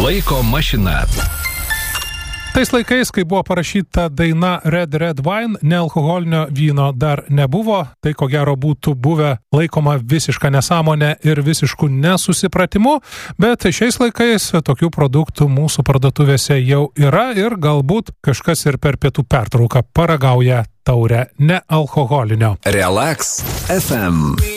Laiko mašina. Tais laikais, kai buvo parašyta daina Red Red Wine, nealkoholinio vyno dar nebuvo, tai ko gero būtų buvę laikoma visiška nesąmonė ir visiškų nesusipratimu, bet šiais laikais tokių produktų mūsų parduotuvėse jau yra ir galbūt kažkas ir per pietų pertrauką paragauja taurę nealkoholinio. Relax FM.